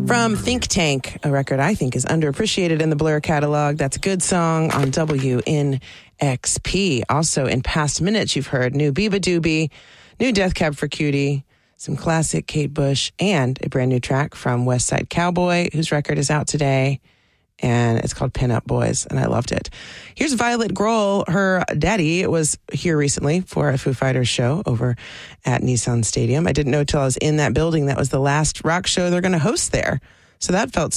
From Think Tank, a record I think is underappreciated in the Blur catalog. That's a good song on WNXP. Also, in past minutes, you've heard new Biba Doobie, new Death Cab for Cutie, some classic Kate Bush, and a brand new track from West Side Cowboy, whose record is out today. And it's called Pin Up Boys, and I loved it. Here's Violet Grohl. Her daddy was here recently for a Foo Fighters show over at Nissan Stadium. I didn't know till I was in that building that was the last rock show they're going to host there. So that felt